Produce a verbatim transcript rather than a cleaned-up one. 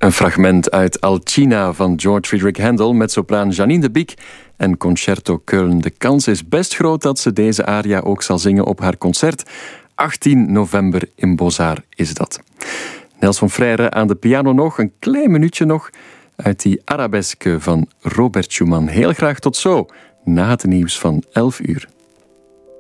Een fragment uit Alcina van George Friedrich Handel met sopraan Janine de Biek en Concerto Köln. De kans is best groot dat ze deze aria ook zal zingen op haar concert. achttien november in Beaux-Arts is dat. Nels van Freire aan de piano nog, een klein minuutje nog uit die arabesque van Robert Schumann. Heel graag tot zo, na het nieuws van elf uur.